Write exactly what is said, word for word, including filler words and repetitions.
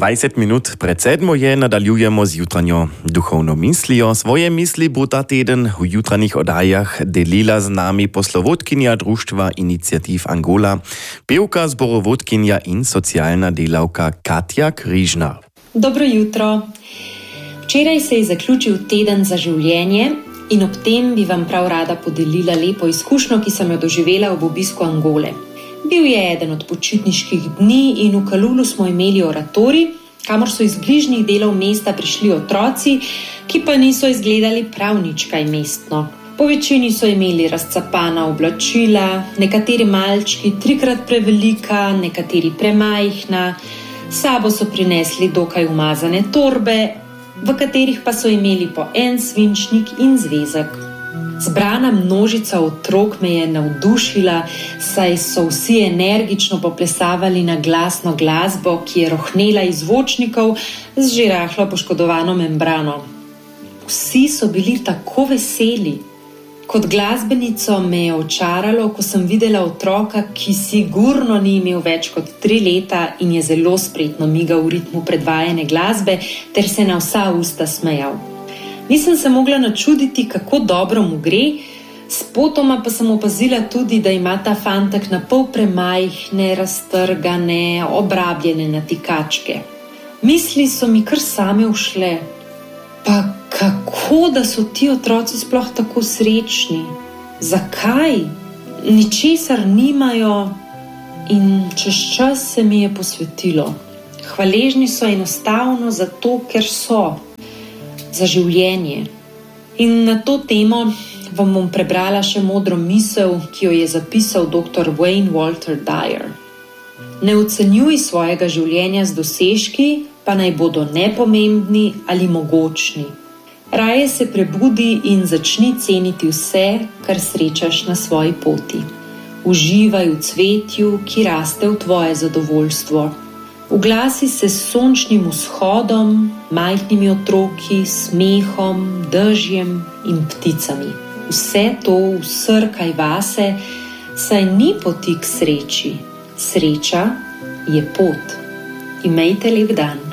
dvajset minut pred sedmo je nadaljujemo z jutranjo duchovno mislijo. Svoje misli bo ta teden v jutranjih oddajah delila z nami poslovodkinja Društva iniciativ Angola, pevka, zborovodkinja in socialna delavka Katja Križnar. Dobro jutro. Včeraj se je zaključil teden za življenje in ob tem bi vam prav rada podelila lepo izkušnjo, ki sem jo doživela ob obisku Angole. Bil je eden od počitniških dni in v Kalulu smo imeli oratorij, kamor so iz bližnjih delov mesta prišli otroci, ki pa niso izgledali prav nič kaj mestno. Po večini so imeli razcapana oblačila, nekateri malčki trikrat prevelika, nekateri premajhna, s sabo so prinesli dokaj umazane torbe, v katerih pa so imeli po en svinčnik in zvezek. Zbrana množica otrok me je navdušila, saj so vsi energično poplesavali na glasno glasbo, ki je rohnela iz zvočnikov z že rahlo poškodovano membrano. Vsi so bili tako veseli. Kot glasbenico me je očaralo, ko sem videla otroka, ki sigurno ni imel več kot tri leta in je zelo spretno migal v ritmu predvajane glasbe ter se na vsa usta smejal. Nisem se mogla načuditi, kako dobro mu gre, spotoma pa sem opazila tudi, da ima ta fantek na pol premajhne, raztrgane, obrabljene natikačke. Misli so mi kar same ušle. Pa kako, da so ti otroci sploh tako srečni? Zakaj? Ničesar nimajo in čez čas se mi je posvetilo. Hvaležni so enostavno zato, ker so. Za življenje. In na to temo vam bom prebrala še modro misel, ki jo je zapisal doktor Wayne Walter Dyer. Ne ocenjuj svojega življenja z dosežki, pa naj bodo nepomembni ali mogočni. Raje se prebudi in začni ceniti vse, kar srečaš na svoji poti. Uživaj v cvetju, ki raste v tvoje zadovoljstvo. Uglasi se s sončnim vzhodom, majhnimi otroki, smehom, dežjem in pticami. Vse to vsrkaj vase, saj ni poti k sreči. Sreča je pot. Imejte lep dan.